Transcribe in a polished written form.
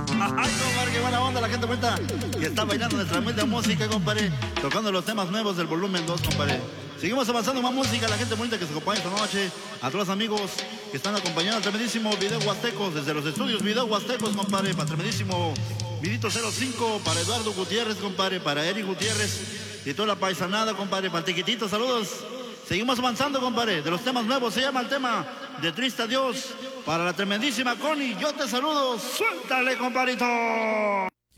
Ay, compadre, qué buena onda la gente bonita que está bailando nuestra humilde música, compadre, tocando los temas nuevos del volumen 2, compadre. Seguimos avanzando más música, la gente bonita que se acompaña esta noche, a todos los amigos que están acompañando al tremendísimo Video Huastecos, desde los estudios Video Huastecos, compadre, para tremendísimo Vidito 05, para Eduardo Gutiérrez, compadre, para Eric Gutiérrez y toda la paisanada, compadre, para Tiquitito, saludos. Seguimos avanzando, compadre, de los temas nuevos, se llama el tema de Triste Adiós, para la tremendísima Connie, yo te saludo, suéltale, compadrito.